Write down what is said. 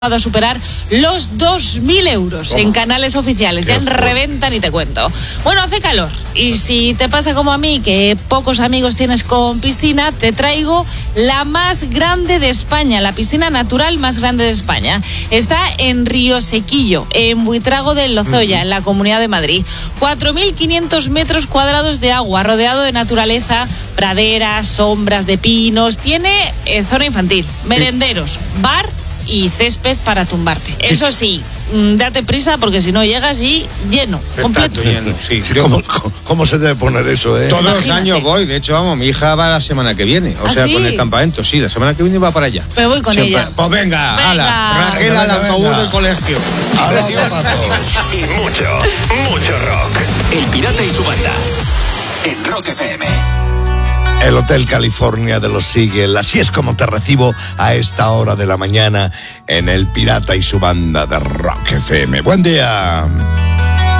a superar los 2.000 euros en canales oficiales. Ya en reventa ni te cuento. Bueno, hace calor y si te pasa como a mí, que pocos amigos tienes con piscina, te traigo la más grande de España, la piscina natural más grande de España. Está en Río Sequillo, en Buitrago del Lozoya, en la Comunidad de Madrid. 4.500 metros cuadrados de agua, rodeado de naturaleza, praderas, sombras de pinos. Tiene zona infantil, merenderos, bar y césped para tumbarte. Eso sí, date prisa porque si no llegas y lleno, completo. Lleno, sí. ¿Cómo se debe poner eso, eh? Todos los años voy, de hecho, vamos, mi hija va la semana que viene, o sea, ¿sí? con el campamento, sí, la semana que viene va para allá. Pero voy con ella. Pues venga, ala, Raquel al autobús del colegio. Ahora zapatos. Y mucho rock. El Pirata y su banda. En Rock FM. El Hotel California de Los Sigel. Así es como te recibo a esta hora de la mañana en El Pirata y su banda de Rock FM. Buen día.